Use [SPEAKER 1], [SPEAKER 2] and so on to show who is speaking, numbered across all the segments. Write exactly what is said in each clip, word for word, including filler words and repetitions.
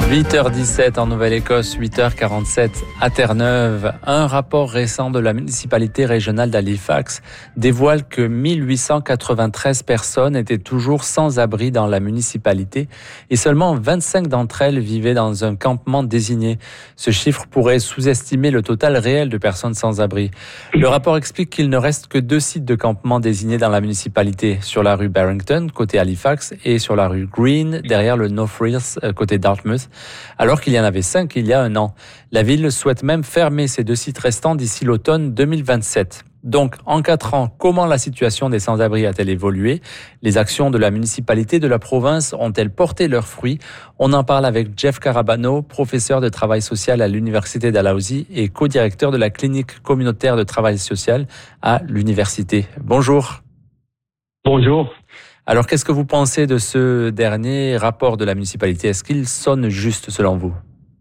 [SPEAKER 1] huit heures dix-sept en Nouvelle-Écosse, huit heures quarante-sept à Terre-Neuve. Un rapport récent de la municipalité régionale d'Halifax dévoile que mille huit cent quatre-vingt-treize personnes étaient toujours sans abri dans la municipalité et seulement vingt-cinq d'entre elles vivaient dans un campement désigné. Ce chiffre pourrait sous-estimer le total réel de personnes sans abri. Le rapport explique qu'il ne reste que deux sites de campement désignés dans la municipalité, sur la rue Barrington, côté Halifax, et sur la rue Green, derrière le North Reels, côté Dartmouth, alors qu'il y en avait cinq il y a un an. La ville souhaite même fermer ces deux sites restants d'ici l'automne deux mille vingt-sept. Donc, en quatre ans, comment la situation des sans-abri a-t-elle évolué? Les actions de la municipalité de la province ont-elles porté leurs fruits? On en parle avec Jeff Carabano, professeur de travail social à l'Université Dalhousie et co-directeur de la clinique communautaire de travail social à l'université. Bonjour.
[SPEAKER 2] Bonjour.
[SPEAKER 1] Alors, qu'est-ce que vous pensez de ce dernier rapport de la municipalité? Est-ce qu'il sonne juste selon vous?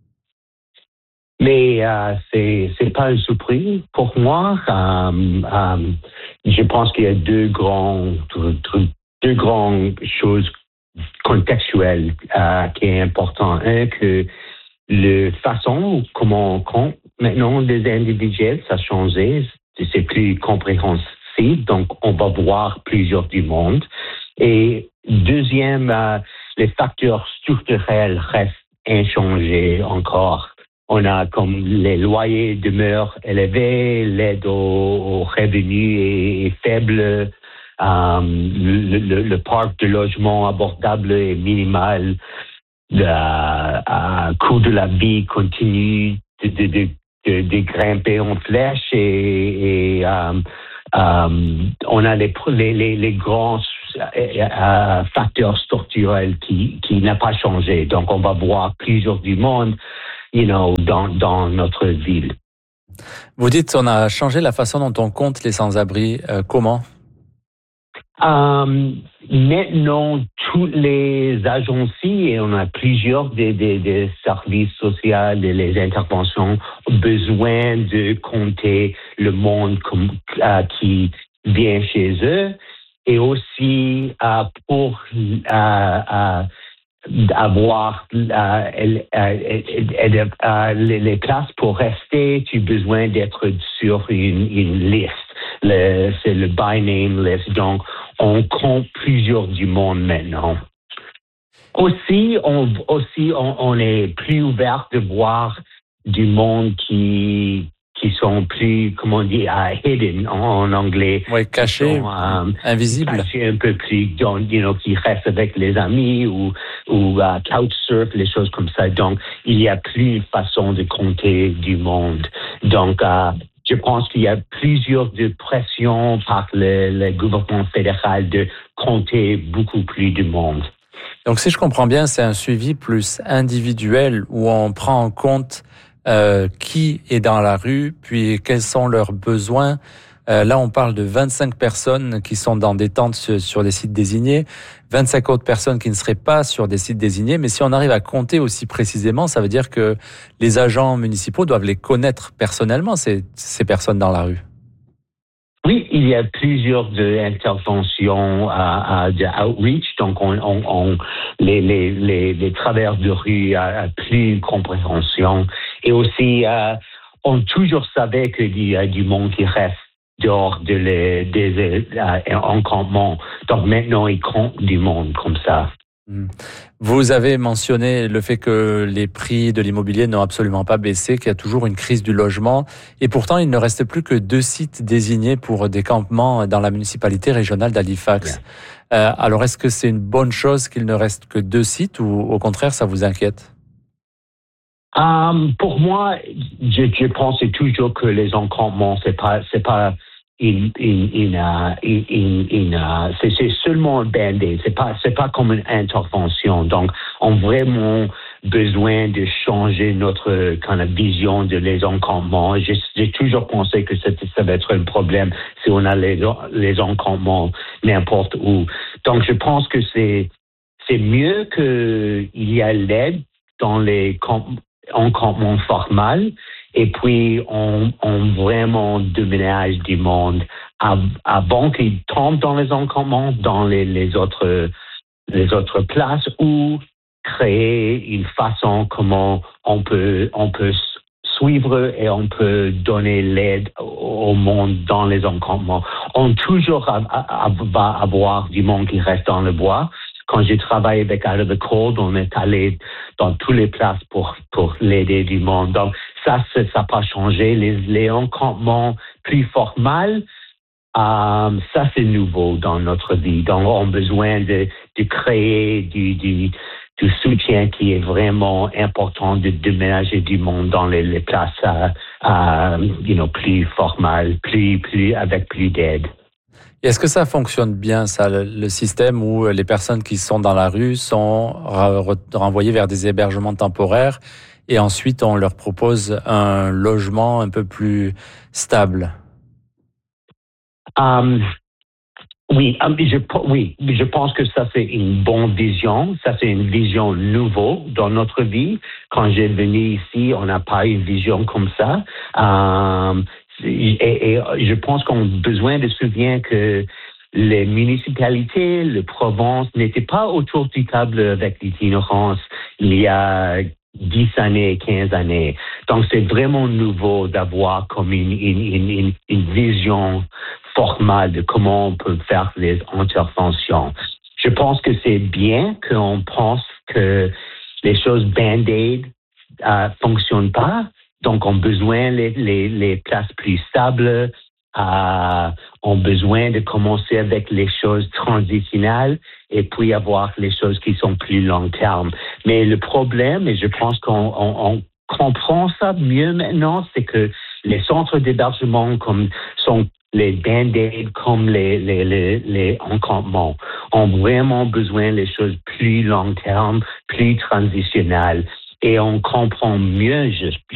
[SPEAKER 2] Mais euh, c'est c'est pas une surprise pour moi. Euh, euh, je pense qu'il y a deux grands deux, deux grandes choses contextuelles euh, qui est important. Un, que la façon comment on compte maintenant les individuels, ça a changé. C'est plus compréhensif, donc on va voir plusieurs du monde. Et deuxième, euh, les facteurs structurels restent inchangés encore. On a comme les loyers demeurent élevés, l'aide aux, aux revenus est, est faible, euh, le, le, le parc de logement abordable est minimal, le euh, coût de la vie continue de, de, de, de, de grimper en flèche et, et euh, euh, on a les, les, les grands euh, facteurs structurels qui, qui n'ont pas changé. Donc, on va voir plusieurs du monde, you know, dans, dans notre ville.
[SPEAKER 1] Vous dites qu'on a changé la façon dont on compte les sans-abri. Euh, comment?
[SPEAKER 2] Um, maintenant, toutes les agences, et on a plusieurs des, des, des services sociaux, des les interventions, ont besoin de compter le monde comme, euh, qui vient chez eux et aussi euh, pour euh, euh, avoir euh, euh, euh, euh, les, les places pour rester, tu as besoin d'être sur une, une liste. Le, c'est le by name list. Donc, on compte plusieurs du monde maintenant. Aussi, on, aussi, on, on est plus ouvert de voir du monde qui, qui sont plus, comment on dit, uh, hidden en, en anglais.
[SPEAKER 1] Oui, cachés,
[SPEAKER 2] um,
[SPEAKER 1] invisibles.
[SPEAKER 2] Cachés un peu plus, donc, you know, qui restent avec les amis ou, ou uh, couchsurf, les choses comme ça. Donc, il y a plus de façons de compter du monde. Donc, uh, je pense qu'il y a plusieurs de pressions par le, le gouvernement fédéral de compter beaucoup plus de monde.
[SPEAKER 1] Donc, si je comprends bien, c'est un suivi plus individuel où on prend en compte euh, qui est dans la rue, puis quels sont leurs besoins. Euh, là, on parle de vingt-cinq personnes qui sont dans des tentes sur, sur des sites désignés, vingt-cinq autres personnes qui ne seraient pas sur des sites désignés. Mais si on arrive à compter aussi précisément, ça veut dire que les agents municipaux doivent les connaître personnellement, ces, ces personnes dans la rue.
[SPEAKER 2] Oui, il y a plusieurs de interventions uh, uh, de outreach, donc on, on, on les, les, les, les travailleurs de rue à uh, plus de compréhension. Et aussi, uh, on toujours savait qu'il y a du monde qui reste dehors de les, des uh, encampements. Donc maintenant, ils comptent du monde comme ça.
[SPEAKER 1] Vous avez mentionné le fait que les prix de l'immobilier n'ont absolument pas baissé, qu'il y a toujours une crise du logement. Et pourtant, il ne reste plus que deux sites désignés pour des campements dans la municipalité régionale d'Halifax. Yeah. Euh, alors, est-ce que c'est une bonne chose qu'il ne reste que deux sites ou au contraire, ça vous inquiète?
[SPEAKER 2] Um, pour moi, je, je pense toujours que les encampements, c'est pas, c'est pas une, une, une, uh, une, une, une uh, c'est, c'est seulement un band-aid. C'est pas, c'est pas comme une intervention. Donc, on a vraiment besoin de changer notre kind of vision de les encampements. J'ai, j'ai toujours pensé que ça, ça va être un problème si on a les, les encampements n'importe où. Donc, je pense que c'est, c'est mieux qu'il y a l'aide dans les camp- encampements formels. Et puis, on, on vraiment déménage du monde avant qu'ils tombent dans les encampements, dans les, les autres, les autres places, ou créer une façon comment on peut, on peut suivre et on peut donner l'aide au monde dans les encampements. On toujours a, a, va avoir du monde qui reste dans le bois. Quand j'ai travaillé avec Out of the Cold, on est allé dans toutes les places pour, pour l'aider du monde. Donc, ça, ça n'a pas changé. Les, les encampements plus formels, euh, ça, c'est nouveau dans notre vie. Donc, on a besoin de, de créer du, du, du soutien qui est vraiment important de déménager du monde dans les, les places euh, euh, you know, plus formelles, plus, plus, avec plus d'aide.
[SPEAKER 1] Est-ce que ça fonctionne bien, ça, le système où les personnes qui sont dans la rue sont renvoyées vers des hébergements temporaires et ensuite on leur propose un logement un peu plus stable?
[SPEAKER 2] Um, oui, je, oui, je pense que ça c'est une bonne vision. Ça c'est une vision nouvelle dans notre vie. Quand j'ai venu ici, on n'a pas eu une vision comme ça. Um, Et, et je pense qu'on a besoin de se souvenir que les municipalités, les provinces n'étaient pas autour du table avec l'itinérance il y a dix années, quinze années. Donc, c'est vraiment nouveau d'avoir comme une, une, une, une vision formelle de comment on peut faire les interventions. Je pense que c'est bien qu'on pense que les choses band-aid euh, fonctionnent pas. Donc, on a besoin les, les, les places plus stables, euh, on a besoin de commencer avec les choses transitionnelles et puis avoir les choses qui sont plus long terme. Mais le problème, et je pense qu'on on, on comprend ça mieux maintenant, c'est que les centres d'hébergement comme sont les band-aids, comme les, les, les, les encampements, ont vraiment besoin des choses plus long terme, plus transitionnelles. Et on comprend mieux, je,